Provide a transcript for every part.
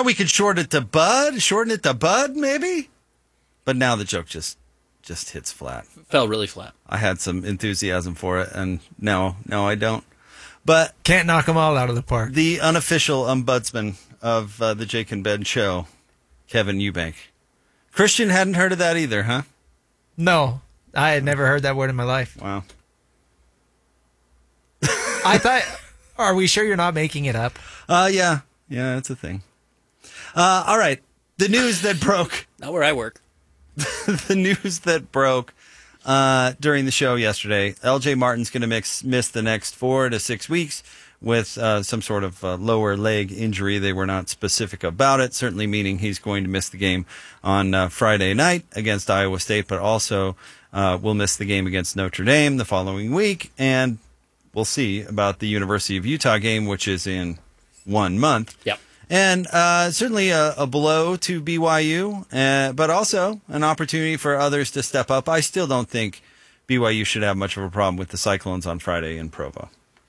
thought we could shorten it to Bud, maybe? But now the joke just hits flat. Fell really flat. I had some enthusiasm for it, and no, I don't. But can't knock them all out of the park. The unofficial ombudsman of the Jake and Ben show, Kevin Eubank. Christian hadn't heard of that either, huh? No, I had never heard that word in my life. Wow. I thought, are we sure you're not making it up? Yeah, it's a thing. All right, the news that broke. Not where I work. The news that broke during the show yesterday. LJ Martin's going to miss the next 4 to 6 weeks with some sort of lower leg injury. They were not specific about it, certainly meaning he's going to miss the game on Friday night against Iowa State, but also will miss the game against Notre Dame the following week. And we'll see about the University of Utah game, which is in 1 month. Yep. And certainly a blow to BYU, but also an opportunity for others to step up. I still don't think BYU should have much of a problem with the Cyclones on Friday in Provo.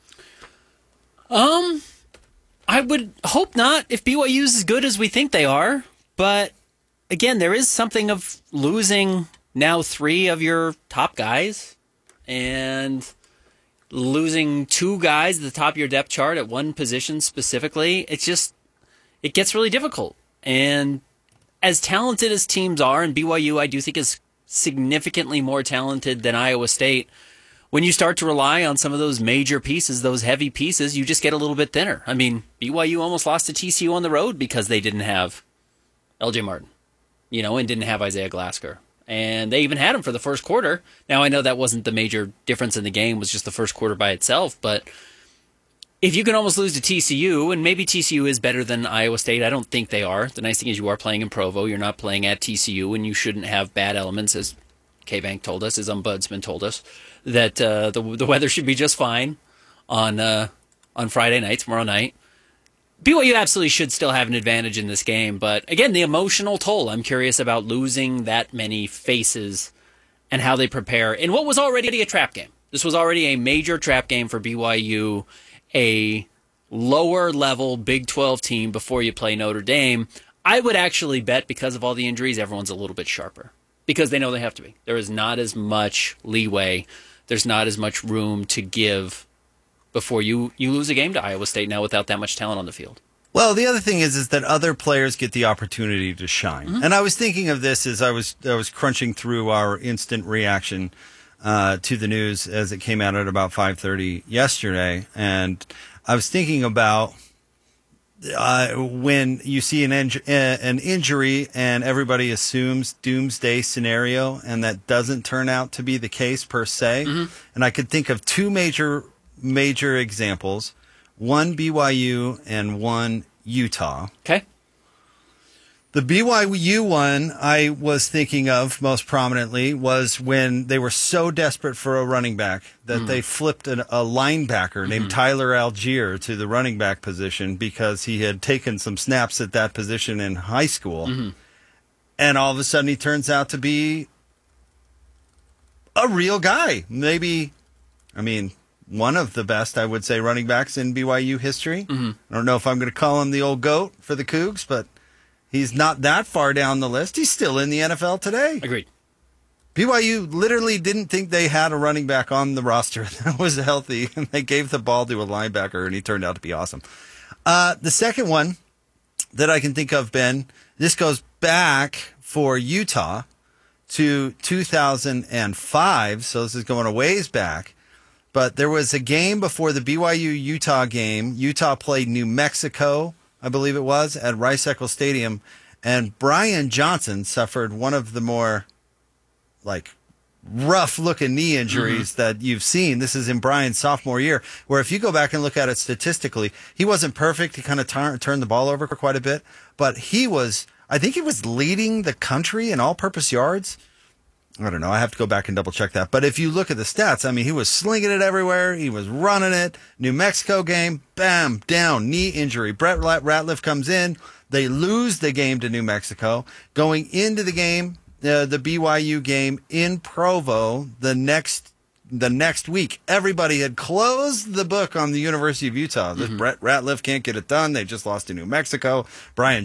I would hope not if BYU is as good as we think they are. But again, there is something of losing now 3 of your top guys and losing 2 guys at the top of your depth chart at one position specifically. It gets really difficult. And as talented as teams are, and BYU I do think is significantly more talented than Iowa State, when you start to rely on some of those major pieces, those heavy pieces, you just get a little bit thinner. I mean, BYU almost lost to TCU on the road because they didn't have LJ Martin, and didn't have Isaiah Glasker. And they even had him for the first quarter. Now, I know that wasn't the major difference in the game, was just the first quarter by itself, but if you can almost lose to TCU, and maybe TCU is better than Iowa State, I don't think they are. The nice thing is you are playing in Provo. You're not playing at TCU, and you shouldn't have bad elements, as K-Bank told us, as Ombudsman told us, that the weather should be just fine on Friday night, tomorrow night. BYU absolutely should still have an advantage in this game, but again, the emotional toll. I'm curious about losing that many faces and how they prepare in what was already a trap game. This was already a major trap game for BYU, a lower-level Big 12 team before you play Notre Dame. I would actually bet because of all the injuries, everyone's a little bit sharper because they know they have to be. There is not as much leeway. There's not as much room to give before you lose a game to Iowa State now without that much talent on the field. Well, the other thing is that other players get the opportunity to shine. Mm-hmm. And I was thinking of this as I was crunching through our instant reaction to the news as it came out at about 5:30 yesterday, and I was thinking about when you see an injury and everybody assumes doomsday scenario, and that doesn't turn out to be the case per se. Mm-hmm. And I could think of 2 major examples, one BYU and one Utah. Okay. The BYU one I was thinking of most prominently was when they were so desperate for a running back that they flipped a linebacker named Tyler Algier to the running back position because he had taken some snaps at that position in high school. Mm-hmm. And all of a sudden he turns out to be a real guy. One of the best, I would say, running backs in BYU history. Mm-hmm. I don't know if I'm going to call him the old GOAT for the Cougs, but he's not that far down the list. He's still in the NFL today. Agreed. BYU literally didn't think they had a running back on the roster that was healthy, and they gave the ball to a linebacker, and he turned out to be awesome. The second one that I can think of, Ben, this goes back for Utah to 2005, so this is going a ways back. But there was a game before the BYU-Utah game. Utah played New Mexico, I believe it was, at Rice-Eccles Stadium. And Brian Johnson suffered one of the more, rough-looking knee injuries that you've seen. This is in Brian's sophomore year, where if you go back and look at it statistically, he wasn't perfect. He kind of turned the ball over quite a bit. But I think he was leading the country in all-purpose yards. I don't know. I have to go back and double check that. But if you look at the stats, he was slinging it everywhere. He was running it. New Mexico game, bam, down, knee injury. Brett Ratliff comes in. They lose the game to New Mexico. Going into the game, the BYU game in Provo the next week, everybody had closed the book on the University of Utah. This Brett Ratliff can't get it done. They just lost to New Mexico. Brian